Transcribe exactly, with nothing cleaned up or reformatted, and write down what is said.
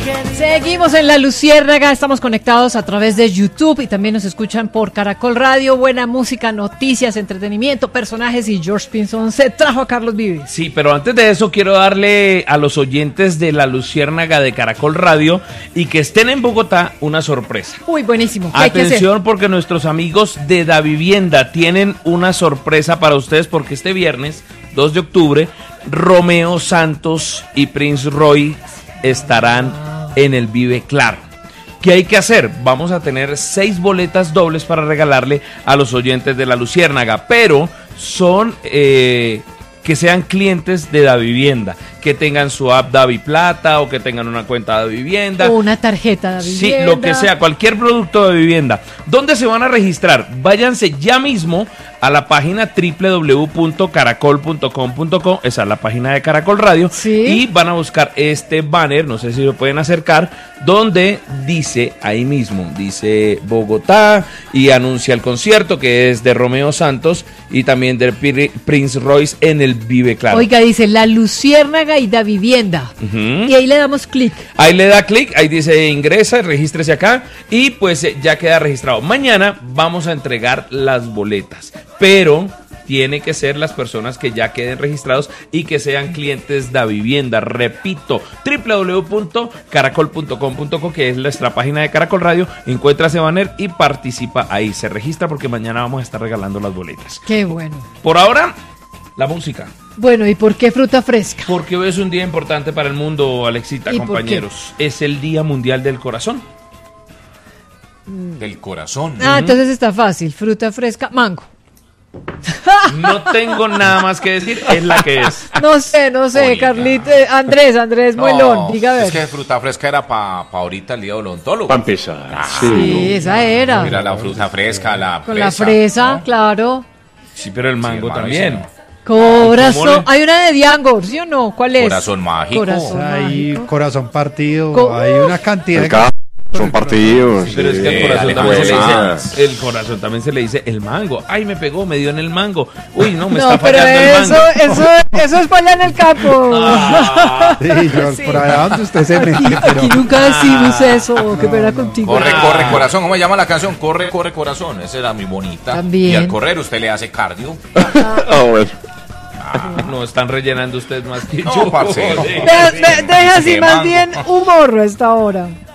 Seguimos en La Luciérnaga, estamos conectados a través de YouTube y también nos escuchan por Caracol Radio. Buena música, noticias, entretenimiento, personajes y George Pinzón se trajo a Carlos Vives. Sí, pero antes de eso quiero darle a los oyentes de La Luciérnaga de Caracol Radio y que estén en Bogotá una sorpresa. Uy, buenísimo. ¿Qué hay que hacer? Atención, porque nuestros amigos de Davivienda tienen una sorpresa para ustedes, porque este viernes dos de octubre Romeo Santos y Prince Roy estarán en el Vive Claro. ¿Qué hay que hacer? Vamos a tener seis boletas dobles para regalarle a los oyentes de La Luciérnaga, pero son eh, que sean clientes de Davivienda, que tengan su app Daviplata o que tengan una cuenta de Davivienda. O una tarjeta Davivienda. Sí, lo que sea, cualquier producto de vivienda. ¿Dónde se van a registrar? Váyanse ya mismo a la página doble u doble u doble u punto caracol punto com punto co, esa es la página de Caracol Radio, ¿sí? Y van a buscar este banner, no sé si lo pueden acercar, donde dice, ahí mismo, dice Bogotá, y anuncia el concierto que es de Romeo Santos y también de Prince Royce en el Vive Claro. Oiga, dice La Luciérnaga y Davivienda, uh-huh. Y ahí le damos clic. Ahí le da clic, ahí dice ingresa, regístrese acá y pues ya queda registrado. Mañana vamos a entregar las boletas, pero tiene que ser las personas que ya queden registrados y que sean clientes de Vivienda. Repito, doble u doble u doble u punto caracol punto com punto co, que es nuestra página de Caracol Radio. Encuentra ese banner y participa ahí. Se registra porque mañana vamos a estar regalando las boletas. Qué bueno. Por ahora, la música. Bueno, ¿y por qué fruta fresca? Porque hoy es un día importante para el mundo, Alexita, compañeros. Es el Día Mundial del Corazón. Del corazón. Ah, uh-huh. Entonces está fácil. Fruta fresca, mango. No tengo nada más que decir, es la que es. No sé, no sé, Carlito, Andrés, Andrés no, Muelón, diga a ver. Es que fruta fresca era para pa ahorita el día odontólogo. Para empezar. Ah, sí, sí, esa era. Mira la fruta fresca, la con fresa, la fresa, ¿no? Claro. Sí, pero el mango, sí, el mango también. Corazón, hay una de Diangor, ¿sí o no? ¿Cuál es? Corazón mágico. Corazón hay mágico. Corazón partido, Co- hay una cantidad de... Son partidos. Sí, pero es que al Sí, corazón dale, también se le pues. dice, el corazón también se le dice el mango. Ay, me pegó, me dio en el mango. Uy, no, me no, está pero fallando el eso, mango. eso, eso es para allá en el campo. Ah. Sí, George, Sí. por allá donde usted se mete, Aquí, pero... aquí nunca decimos eso, qué pena contigo. Corre, corre, corazón. ¿Cómo se llama la canción? Corre, corre, corazón. Esa era muy bonita. También. Y al correr usted le hace cardio. Ah, bueno. No, están rellenando ustedes más que No, yo. parcero. De- de- Deja así Qué más mango. bien humor a esta hora.